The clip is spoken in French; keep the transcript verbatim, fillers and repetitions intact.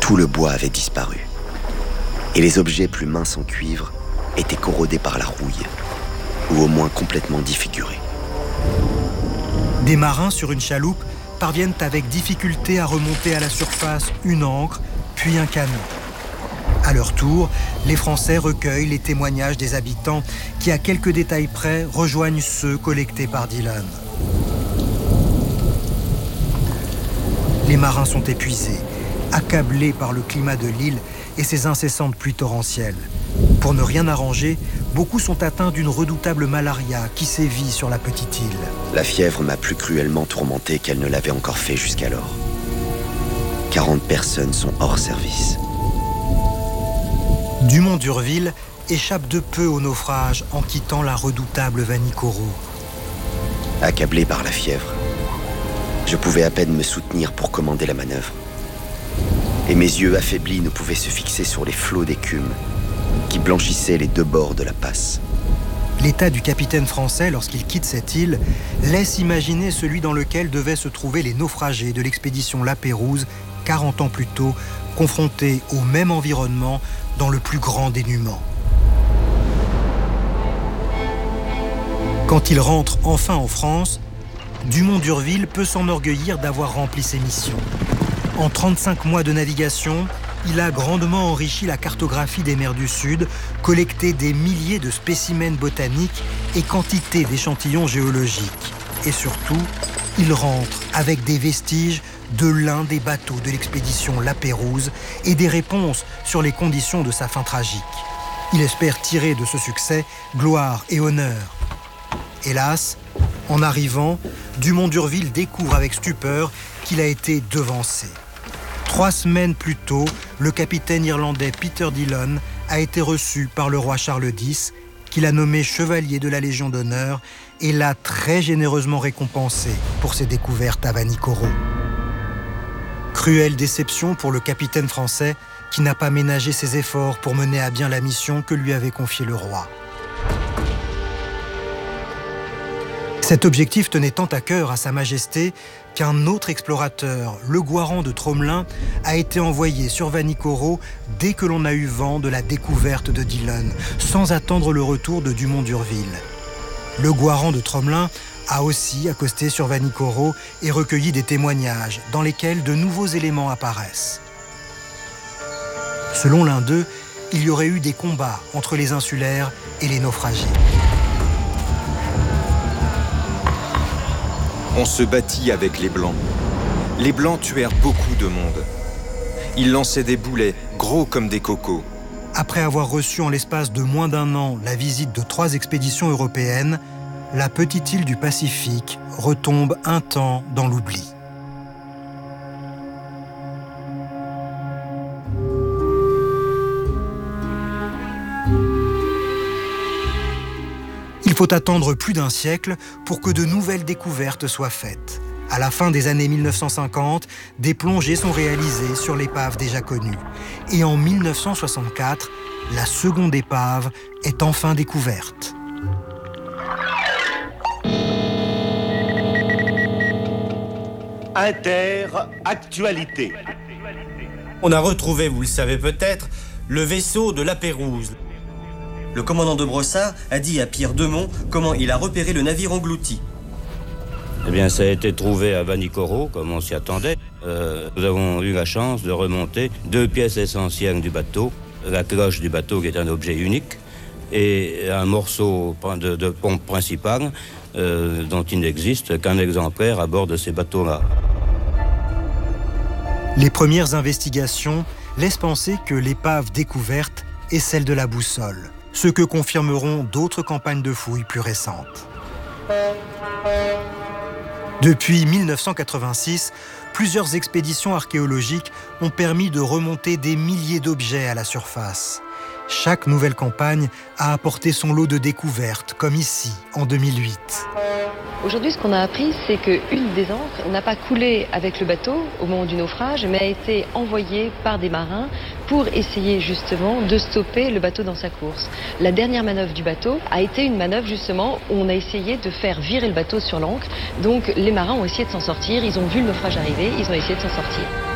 Tout le bois avait disparu. Et les objets plus minces en cuivre étaient corrodés par la rouille, ou au moins complètement défigurés. Des marins sur une chaloupe parviennent avec difficulté à remonter à la surface une ancre, puis un canot. À leur tour, les Français recueillent les témoignages des habitants qui, à quelques détails près, rejoignent ceux collectés par Dillon. Les marins sont épuisés, accablés par le climat de l'île et ses incessantes pluies torrentielles. Pour ne rien arranger, beaucoup sont atteints d'une redoutable malaria qui sévit sur la petite île. La fièvre m'a plus cruellement tourmenté qu'elle ne l'avait encore fait jusqu'alors. quarante personnes sont hors service. Dumont d'Urville échappe de peu au naufrage en quittant la redoutable Vanikoro. Accablé par la fièvre, je pouvais à peine me soutenir pour commander la manœuvre. Et mes yeux affaiblis ne pouvaient se fixer sur les flots d'écume qui blanchissaient les deux bords de la passe. L'état du capitaine français lorsqu'il quitte cette île laisse imaginer celui dans lequel devaient se trouver les naufragés de l'expédition La Pérouse, quarante ans plus tôt, confrontés au même environnement dans le plus grand dénuement. Quand il rentre enfin en France, Dumont d'Urville peut s'enorgueillir d'avoir rempli ses missions. En trente-cinq mois de navigation, il a grandement enrichi la cartographie des mers du Sud, collecté des milliers de spécimens botaniques et quantité d'échantillons géologiques. Et surtout, il rentre avec des vestiges de l'un des bateaux de l'expédition La Pérouse et des réponses sur les conditions de sa fin tragique. Il espère tirer de ce succès gloire et honneur. Hélas, en arrivant, Dumont d'Urville découvre avec stupeur qu'il a été devancé. Trois semaines plus tôt, le capitaine irlandais Peter Dillon a été reçu par le roi Charles X, qu'il a nommé chevalier de la Légion d'honneur et l'a très généreusement récompensé pour ses découvertes à Vanikoro. Cruelle déception pour le capitaine français qui n'a pas ménagé ses efforts pour mener à bien la mission que lui avait confiée le roi. Cet objectif tenait tant à cœur à Sa Majesté qu'un autre explorateur, le Guaran de Tromelin, a été envoyé sur Vanikoro dès que l'on a eu vent de la découverte de Dillon, sans attendre le retour de Dumont d'Urville. Le Guaran de Tromelin a aussi accosté sur Vanikoro et recueilli des témoignages dans lesquels de nouveaux éléments apparaissent. Selon l'un d'eux, il y aurait eu des combats entre les insulaires et les naufragés. On se battit avec les Blancs. Les Blancs tuèrent beaucoup de monde. Ils lançaient des boulets, gros comme des cocos. Après avoir reçu en l'espace de moins d'un an la visite de trois expéditions européennes, la petite île du Pacifique retombe un temps dans l'oubli. Il faut attendre plus d'un siècle pour que de nouvelles découvertes soient faites. À la fin des années mille neuf cent cinquante, des plongées sont réalisées sur l'épave déjà connue. Et en mille neuf cent soixante-quatre, la seconde épave est enfin découverte. Inter-actualité. On a retrouvé, vous le savez peut-être, le vaisseau de La Pérouse. Le commandant de Brossard a dit à Pierre Demont comment il a repéré le navire englouti. Eh bien, ça a été trouvé à Vanikoro, comme on s'y attendait. Euh, nous avons eu la chance de remonter deux pièces essentielles du bateau. La cloche du bateau, qui est un objet unique, et un morceau de, de pompe principale, euh, dont il n'existe qu'un exemplaire à bord de ces bateaux-là. Les premières investigations laissent penser que l'épave découverte est celle de la boussole, ce que confirmeront d'autres campagnes de fouilles plus récentes. Depuis mille neuf cent quatre-vingt-six, plusieurs expéditions archéologiques ont permis de remonter des milliers d'objets à la surface. Chaque nouvelle campagne a apporté son lot de découvertes, comme ici, en deux mille huit. Aujourd'hui, ce qu'on a appris, c'est qu'une des ancres n'a pas coulé avec le bateau au moment du naufrage, mais a été envoyée par des marins pour essayer justement de stopper le bateau dans sa course. La dernière manœuvre du bateau a été une manœuvre justement où on a essayé de faire virer le bateau sur l'ancre. Donc les marins ont essayé de s'en sortir, ils ont vu le naufrage arriver, ils ont essayé de s'en sortir.